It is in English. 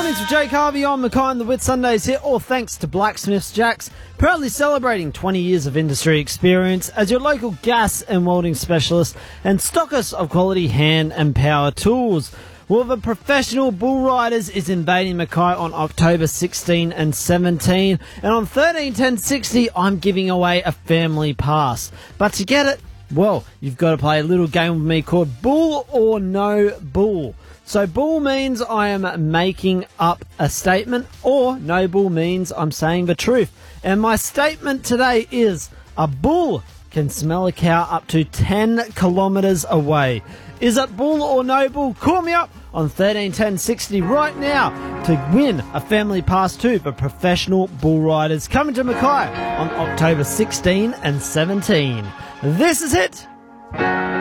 Mornings with Jake Harvey on Mackay and the Wit Sundays here, all thanks to Blacksmiths Jacks, proudly celebrating 20 years of industry experience as your local gas and welding specialist and stockist of quality hand and power tools. Well, the professional bull riders is invading Mackay on October 16 and 17, and on 13/10/60 I'm giving away a family pass. But to get it, well, you've got to play a little game with me called Bull or No Bull. So bull means I am making up a statement, or no bull means I'm saying the truth. And my statement today is a bull can smell a cow up to 10 kilometres away. Is it bull or no bull? Call me up on 131060 right now to win a family pass too for professional bull riders coming to Mackay on October 16 and 17. This is it.